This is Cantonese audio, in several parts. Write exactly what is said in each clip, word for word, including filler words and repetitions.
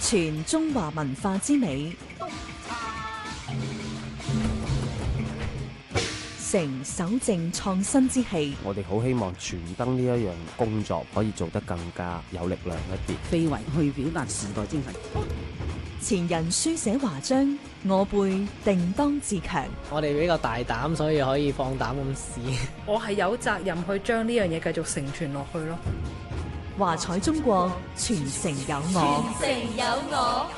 傳中華文化之美，成守正創新之氣。 我哋好希望傳燈呢一樣工作可以做得更加有力量一啲， 非遺去表達時代精神。 前人書寫華章，我輩定當自強。 我哋比較大膽，所以可以放膽咁試。 我係有責任去將呢樣嘢繼續承傳落去咯。 華彩中國，傳承有我。 傳承有我。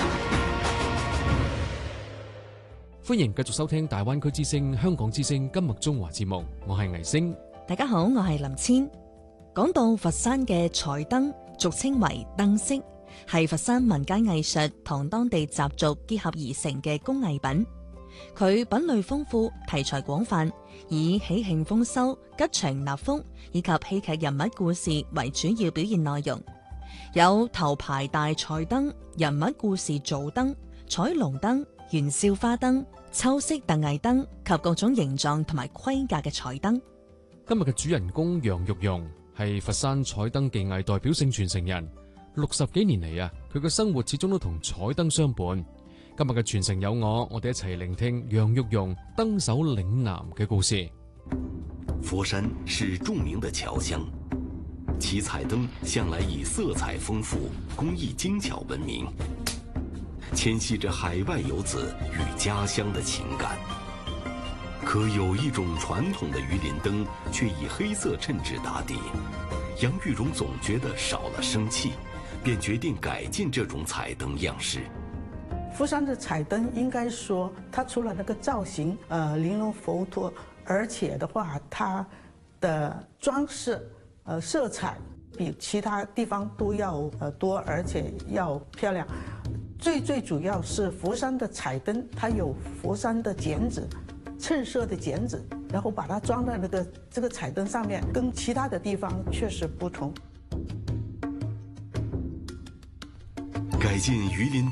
歡迎繼續收聽大灣區之聲、香港之聲今日中華節目，我係倪星。 大家好，我係林千。講到佛山嘅彩燈，俗稱為燈飾，係佛山民間藝術同當地習俗結合而成嘅工藝品。佢品類豐富，題材廣泛，以喜慶豐收、吉祥納福以及戲劇人物故事為主要表現內容，有頭牌大彩燈、人物故事造燈、彩龍燈、元宵花燈、秋色特藝燈及各種形狀同埋規格嘅彩燈。 今日嘅主人公楊玉容係佛山彩燈技藝代表性傳承人，六十幾年嚟啊，佢嘅生活始終都同彩燈相伴。今日嘅傳承有我，我哋一齊聆聽楊玉容燈手嶺南嘅故事。 佛山是著名的僑鄉，其彩燈向來以色彩豐富、工藝精巧聞名，牽繫着海外遊子與家鄉的情感。可有一種傳統的魚鱗燈卻以黑色襯紙打底，楊玉容總覺得少了生氣，便決定改進這種彩燈樣式。 佛山的彩燈應該說，它除了那個造型，呃，玲瓏浮凸，而且的話，它的裝飾，呃，色彩比其他地方都要呃多，而且要漂亮。最最主要是佛山的彩燈，它有佛山的剪紙，襯色的剪紙，然後把它裝在那個這個彩燈上面，跟其他的地方確實不同。 改進魚鱗燈